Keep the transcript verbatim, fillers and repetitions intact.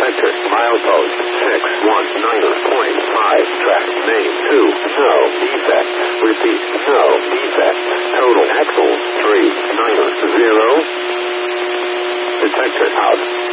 Detector. Milepost six one nine point five. Track name two. No defect. Repeat. No defect. Total axles three nine zero. Detector out.